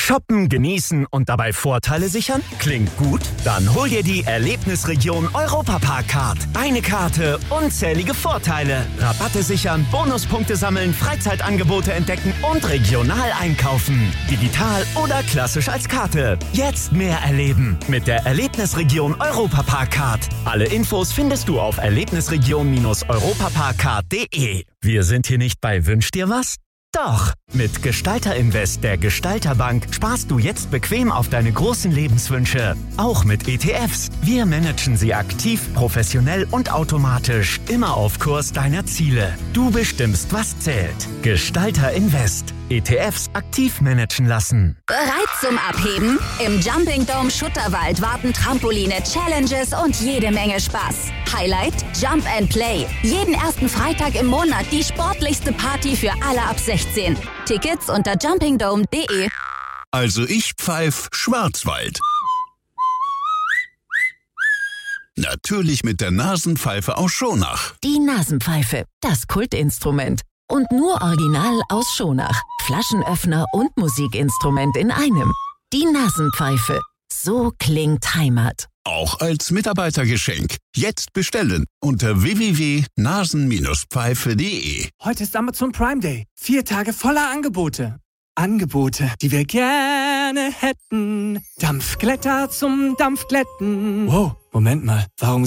Shoppen, genießen und dabei Vorteile sichern? Klingt gut? Dann hol dir die Erlebnisregion Europapark-Card. Eine Karte, unzählige Vorteile. Rabatte sichern, Bonuspunkte sammeln, Freizeitangebote entdecken und regional einkaufen. Digital oder klassisch als Karte. Jetzt mehr erleben mit der Erlebnisregion Europapark-Card. Alle Infos findest du auf erlebnisregion-europapark.de. Wir sind hier nicht bei Wünsch dir was? Doch, mit Gestalter Invest der Gestalterbank sparst du jetzt bequem auf deine großen Lebenswünsche. Auch mit ETFs. Wir managen sie aktiv, professionell und automatisch. Immer auf Kurs deiner Ziele. Du bestimmst, was zählt. Gestalter Invest. ETFs aktiv managen lassen. Bereit zum Abheben? Im Jumping Dome Schutterwald warten Trampoline, Challenges und jede Menge Spaß. Highlight? Jump and Play. Jeden ersten Freitag im Monat die sportlichste Party für alle ab 16. Tickets unter jumpingdome.de. Also ich pfeif Schwarzwald. Natürlich mit der Nasenpfeife aus Schonach. Die Nasenpfeife, das Kultinstrument. Und nur original aus Schonach. Flaschenöffner und Musikinstrument in einem. Die Nasenpfeife. So klingt Heimat. Auch als Mitarbeitergeschenk. Jetzt bestellen unter www.nasen-pfeife.de. Heute ist Amazon Prime Day. 4 Tage voller Angebote. Angebote, die wir gerne hätten. Dampfglätter zum Dampfglätten. Wow, Moment mal. Warum